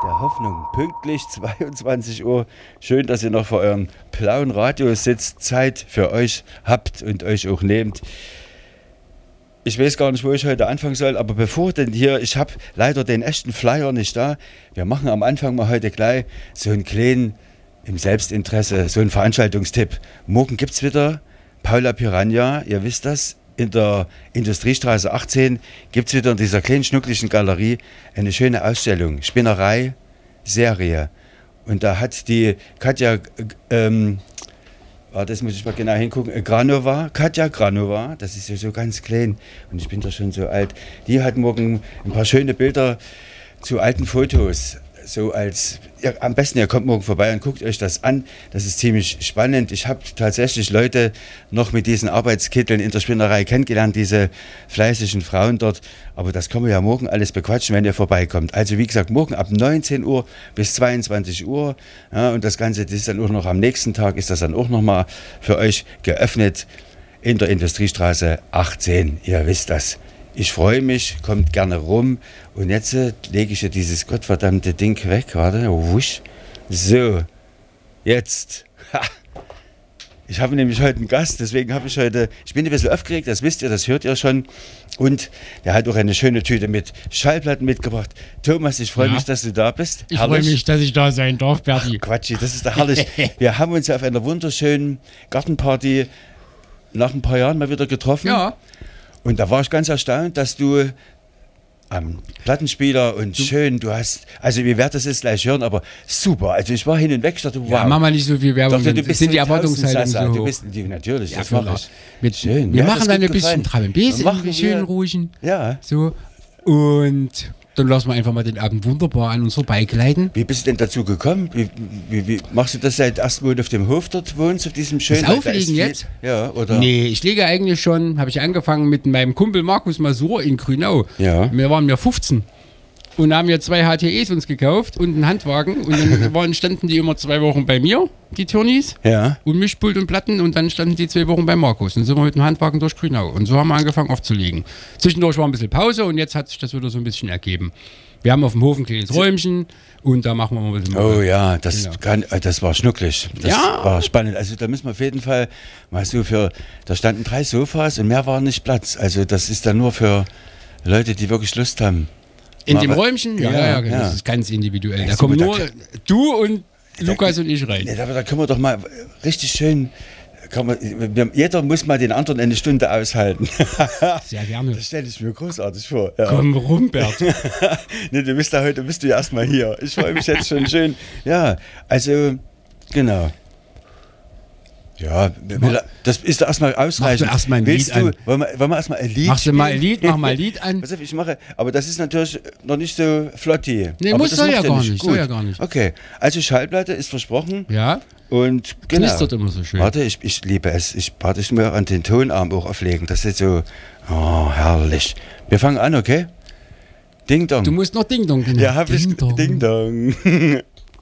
der Hoffnung. Pünktlich 22 Uhr. Schön, dass ihr noch vor eurem blauen Radio sitzt, Zeit für euch habt und euch auch nehmt. Ich weiß gar nicht, wo ich heute anfangen soll, aber bevor denn hier, ich habe leider den echten Flyer nicht da. Wir machen am Anfang mal heute gleich so einen kleinen, im Selbstinteresse, so einen Veranstaltungstipp. Morgen gibt es wieder Paula Piranha, ihr wisst das, in der Industriestraße 18 gibt es wieder in dieser kleinen schnucklichen Galerie eine schöne Ausstellung, Spinnerei, Serie. Und da hat die Katja, das muss ich mal genau hingucken, Katja Granova, das ist ja so ganz klein und ich bin doch schon so alt, die hat morgen ein paar schöne Bilder zu alten Fotos. So als, ja, am besten ihr kommt morgen vorbei und guckt euch das an. Das ist ziemlich spannend. Ich habe tatsächlich Leute noch mit diesen Arbeitskitteln in der Spinnerei kennengelernt, diese fleißigen Frauen dort. Aber das können wir ja morgen alles bequatschen, wenn ihr vorbeikommt. Also wie gesagt, morgen ab 19 Uhr bis 22 Uhr. Ja, und das Ganze, das ist dann auch noch am nächsten Tag, ist das dann auch nochmal für euch geöffnet in der Industriestraße 18. Ihr wisst das. Ich freue mich, kommt gerne rum. Und jetzt lege ich ja dieses gottverdammte Ding weg, warte, wusch. So, jetzt. Ha. Ich habe nämlich heute einen Gast, deswegen habe ich heute, ich bin ein bisschen aufgeregt, das wisst ihr, das hört ihr schon. Und der hat auch eine schöne Tüte mit Schallplatten mitgebracht. Thomas, ich freue mich, dass du da bist. Ich freue mich, dass ich da sein darf, Berti. Quatschi, das ist doch herrlich. Wir haben uns ja auf einer wunderschönen Gartenparty nach ein paar Jahren mal wieder getroffen. Ja. Und da war ich ganz erstaunt, dass du am Plattenspieler und schön, du hast, also wie wert das ist, gleich hören, aber super. Also ich war hin und weg, ich dachte, wow. Ja, mach mal nicht so viel Werbung, Doch, du bist sind die Erwartungshaltungen so hoch. Du bist, natürlich, ja, das mache ich. Schön. Wir machen dann ein bisschen Trabembese, schön ruhigen. Ja. So. Und dann lassen wir einfach mal den Abend wunderbar an uns vorbeigleiten. Wie bist du denn dazu gekommen? Wie machst du das seit erst, wo du auf dem Hof dort wohnst, auf diesem schönen... Das Auflegen jetzt? Ja, oder? Nee, ich lege eigentlich schon, habe ich angefangen mit meinem Kumpel Markus Masur in Grünau. Ja. Wir waren 15 und haben wir 2 HTEs uns gekauft und einen Handwagen und dann standen die immer 2 Wochen bei mir, die Turnies, ja. Und Mischpult und Platten und dann standen die 2 Wochen bei Markus. Und dann sind wir mit dem Handwagen durch Grünau und so haben wir angefangen aufzulegen. Zwischendurch war ein bisschen Pause und jetzt hat sich das wieder so ein bisschen ergeben. Wir haben auf dem Hof ein kleines Räumchen und da machen wir mal ein bisschen... Oh ja, das war schnucklig. Das war spannend. Also da müssen wir auf jeden Fall mal so da standen 3 Sofas und mehr war nicht Platz. Also das ist dann nur für Leute, die wirklich Lust haben. In dem Räumchen? Ja, genau. Das ist ganz individuell. Da kommen nur du und Lukas und ich rein. Ja, da können wir doch mal richtig schön... jeder muss mal den anderen eine Stunde aushalten. Sehr gerne. Das stelle ich mir großartig vor. Ja. Komm rum, Bert. Nee, heute bist du ja erstmal hier. Ich freue mich jetzt schon schön. Ja, also, genau. Ja, das ist erstmal ausreichend. Mach du erstmal ein Lied an. Wollen wir erstmal ein Lied Machst du mal ein Lied? Mach mal ein Lied an. Pass auf, ich mache, aber das ist natürlich noch nicht so flotti. Nee, soll ja gar nicht. Okay, also Schallplatte ist versprochen. Ja. Und genau. Knistert immer so schön. Warte, ich liebe es. Ich muss an den Tonarm auch auflegen. Das ist so, herrlich. Wir fangen an, okay? Ding Dong. Du musst noch Ding Dong. Genau. Ja, hab ich. Ding Dong.